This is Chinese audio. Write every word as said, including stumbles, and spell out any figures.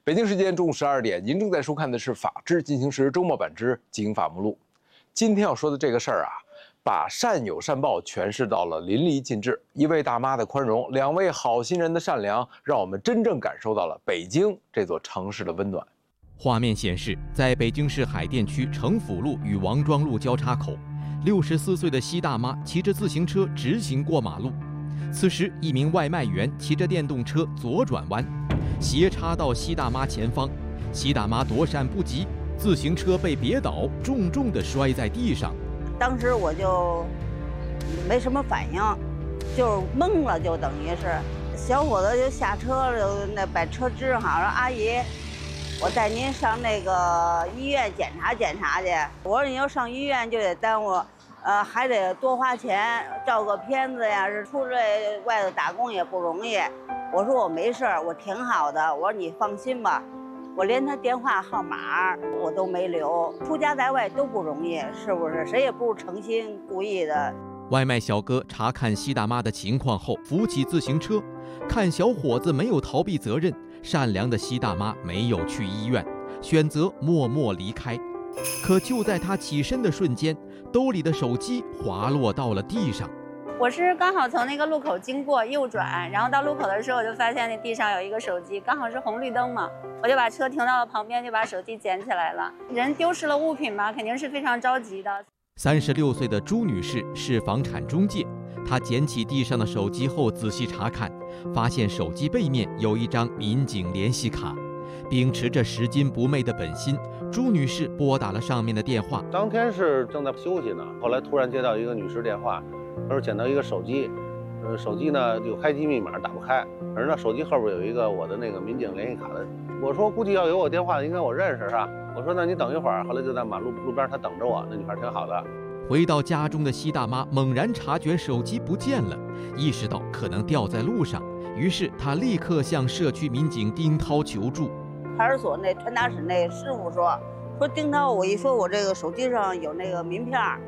北京时间中午十二点，您正在收看的是《法治进行时》周末版之《警法目录》。今天要说的这个事儿啊，把善有善报诠释到了淋漓尽致。一位大妈的宽容，两位好心人的善良，让我们真正感受到了北京这座城市的温暖。 画面显示，在北京市海淀区城府路与王庄路交叉口，六十四岁的西大妈骑着自行车直行过马路。此时，一名外卖员骑着电动车左转弯，斜插到西大妈前方，西大妈躲闪不及，自行车被别倒，重重地摔在地上。 当时我就没什么反应，就懵了，就等于是小伙子就下车了，那把车支好了，阿姨，我带您上那个医院检查检查去。我说你要上医院就得耽误，呃，还得多花钱，照个片子呀，是出来外头打工也不容易。我说我没事儿，我挺好的。我说你放心吧，我连他电话号码我都没留。出家在外都不容易，是不是？谁也不是诚心故意的。 外卖小哥查看西大妈的情况后，扶起自行车，看小伙子没有逃避责任，善良的西大妈没有去医院，选择默默离开。可就在他起身的瞬间，兜里的手机滑落到了地上。 我是刚好从那个路口经过，右转，然后到路口的时候，我就发现那地上有一个手机，刚好是红绿灯嘛，我就把车停到了旁边，就把手机捡起来了。人丢失了物品嘛，肯定是非常着急的。 三十六岁的朱女士是房产中介，她捡起地上的手机后仔细查看，发现手机背面有一张民警联系卡。秉持着拾金不昧的本心，朱女士拨打了上面的电话。 当天是正在休息呢，后来突然接到一个女士电话，她说捡到一个手机，呃，手机呢有开机密码打不开，而呢手机后边有一个我的那个民警联系卡的。我说估计要有我电话的应该我认识是吧？我说那你等一会儿，后来就在马路路边她等着我，那女孩挺好的。 回到家中的西大妈猛然察觉手机不见了，意识到可能掉在路上，于是她立刻向社区民警丁涛求助。 派出所那传达室那师傅说说丁涛，我一说我这个手机上有那个名片，